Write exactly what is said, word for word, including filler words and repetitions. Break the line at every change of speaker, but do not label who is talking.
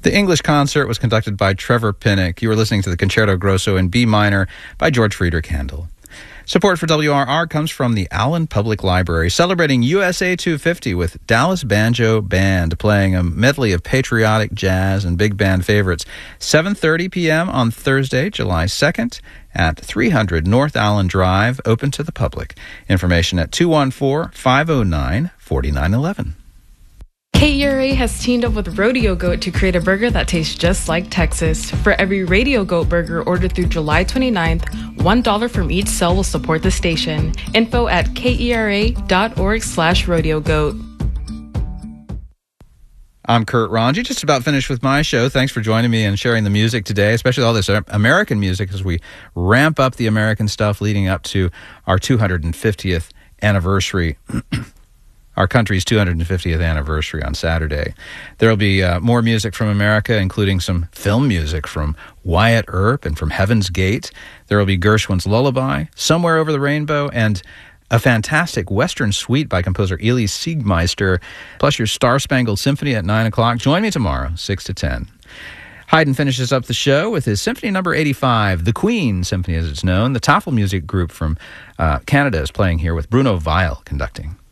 The English concert was conducted by Trevor Pinnock. You were listening to the Concerto Grosso in B minor by George Friedrich Handel. Support for W R R comes from the Allen Public Library, celebrating U S A two fifty with Dallas Banjo Band, playing a medley of patriotic jazz and big band favorites. seven thirty p.m. on Thursday, July second, at three hundred North Allen Drive, open to the public. Information at two one four, five oh nine, four nine one one.
K E R A has teamed up with Rodeo Goat to create a burger that tastes just like Texas. For every Radio Goat burger ordered through July twenty-ninth, one dollar from each sale will support the station. Info at kera.org slash rodeo goat.
I'm Kurt Ranji, just about finished with my show. Thanks for joining me and sharing the music today, especially all this American music as we ramp up the American stuff leading up to our two hundred fiftieth anniversary. Our country's two hundred fiftieth anniversary on Saturday. There will be uh, more music from America, including some film music from Wyatt Earp and from Heaven's Gate. There will be Gershwin's Lullaby, Somewhere Over the Rainbow, and a fantastic Western suite by composer Elie Siegmeister, plus your Star-Spangled Symphony at nine o'clock. Join me tomorrow, six to ten. Haydn finishes up the show with his Symphony Number eighty-five, the Queen Symphony as it's known. The Tafel Music Group from uh, Canada is playing here with Bruno Weil conducting.